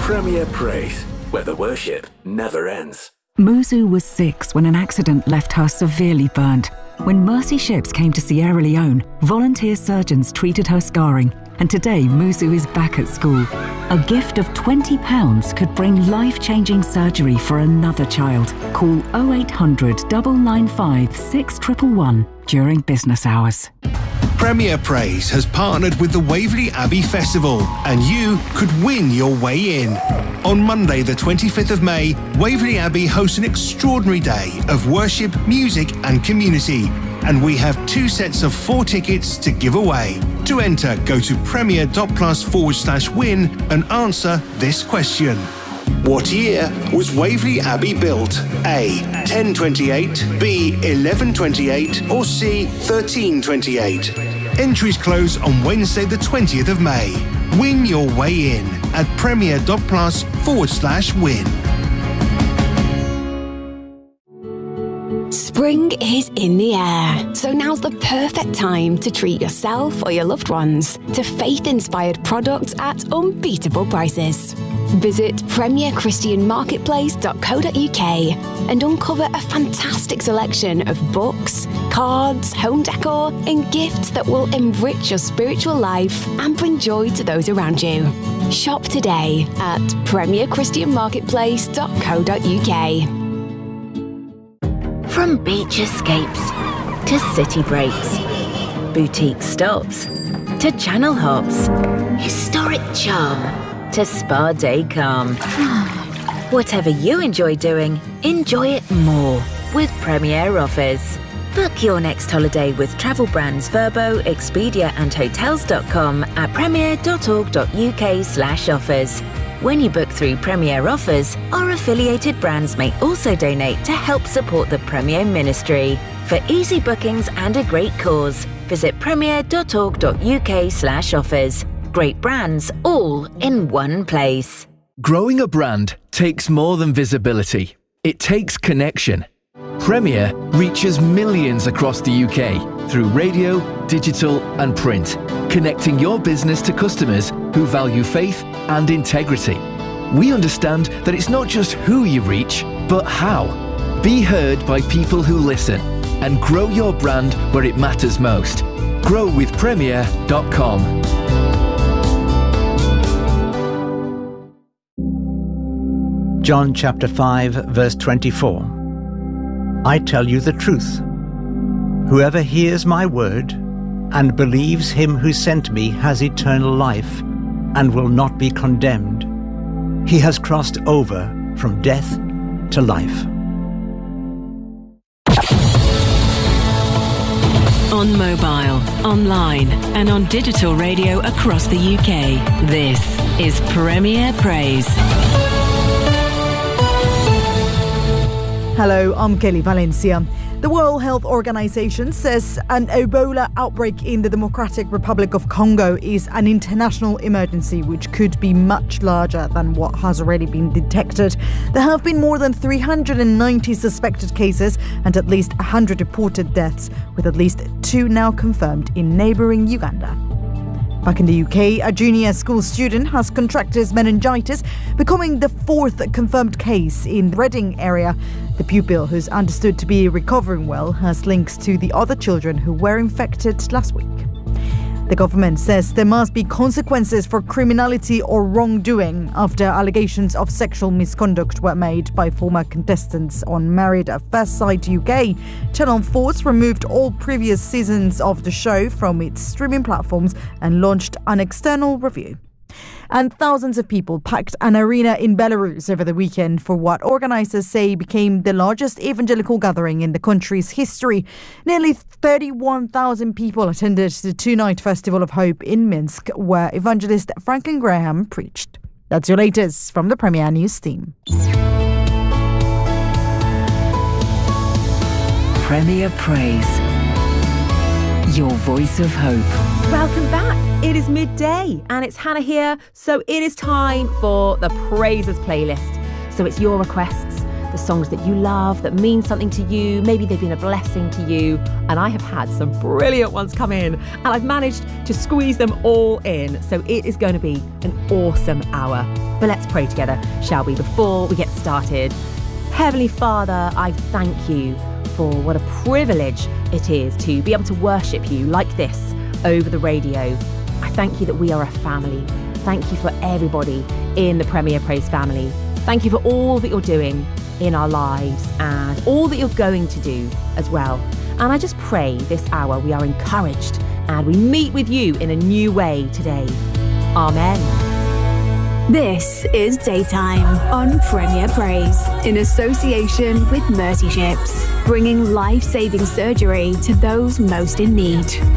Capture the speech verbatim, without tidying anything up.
Premier Praise, where the worship never ends. Muzu was six when an accident left her severely burnt. When Mercy Ships came to Sierra Leone, volunteer surgeons treated her scarring, and today Muzu is back at school. A gift of twenty pounds could bring life-changing surgery for another child. Call oh eight hundred, nine nine five, six one one one during business hours. Premier Praise has partnered with the Waverley Abbey Festival, and you could win your way in. On Monday, the twenty-fifth of May, Waverley Abbey hosts an extraordinary day of worship, music and community. And we have two sets of four tickets to give away. To enter, go to premier.plus forward slash win and answer this question. What year was Waverley Abbey built? A. ten twenty-eight, B. eleven twenty-eight, or C. thirteen twenty-eight? Entries close on Wednesday the twentieth of May. Win your way in at premier.plus forward slash win. Spring is in the air, so now's the perfect time to treat yourself or your loved ones to faith-inspired products at unbeatable prices. Visit premier christian marketplace dot co dot uk and uncover a fantastic selection of books, cards, home decor, and gifts that will enrich your spiritual life and bring joy to those around you. Shop today at premier christian marketplace dot co dot uk. From beach escapes to city breaks, boutique stops to channel hops, historic charm to spa day calm. Whatever you enjoy doing, enjoy it more with Premier Offers. Book your next holiday with travel brands Verbo, Expedia and Hotels dot com at premier.org.uk slash offers. When you book through Premier Offers, our affiliated brands may also donate to help support the Premier Ministry. For easy bookings and a great cause, visit premier.org.uk slash offers. Great brands all in one place. Growing a brand takes more than visibility. It takes connection. Premier reaches millions across the U K through radio, digital and print, connecting your business to customers who value faith and integrity. We understand that it's not just who you reach, but how. Be heard by people who listen and grow your brand where it matters most. grow with premier dot com. John chapter five, verse twenty-four. I tell you the truth. Whoever hears my word and believes him who sent me has eternal life and will not be condemned. He has crossed over from death to life. On mobile, online and on digital radio across the U K, this is Premier Praise. Hello, I'm Kelly Valencia. The World Health Organization says an Ebola outbreak in the Democratic Republic of Congo is an international emergency which could be much larger than what has already been detected. There have been more than three hundred ninety suspected cases and at least one hundred reported deaths, with at least two now confirmed in neighbouring Uganda. Back in the U K, a junior school student has contracted meningitis, becoming the fourth confirmed case in the Reading area. The pupil, who's understood to be recovering well, has links to the other children who were infected last week. The government says there must be consequences for criminality or wrongdoing after allegations of sexual misconduct were made by former contestants on Married at First Sight U K. Channel four's removed all previous seasons of the show from its streaming platforms and launched an external review. And thousands of people packed an arena in Belarus over the weekend for what organisers say became the largest evangelical gathering in the country's history. Nearly thirty-one thousand people attended the two-night Festival of Hope in Minsk, where evangelist Franklin Graham preached. That's your latest from the Premier News team. Premier Praise. Your voice of hope. Welcome back. It is midday and it's Hannah here, so it is time for the Praises playlist. So it's your requests, the songs that you love, that mean something to you. Maybe they've been a blessing to you. And I have had some brilliant ones come in, and I've managed to squeeze them all in. So it is going to be an awesome hour. But let's pray together, shall we, before we get started. Heavenly Father, I thank you for what a privilege it is to be able to worship you like this over the radio. I thank you that we are a family. Thank you for everybody in the Premier Praise family. Thank you for all that you're doing in our lives and all that you're going to do as well. And I just pray this hour we are encouraged and we meet with you in a new way today. Amen. This is Daytime on Premier Praise in association with Mercy Ships, bringing life-saving surgery to those most in need.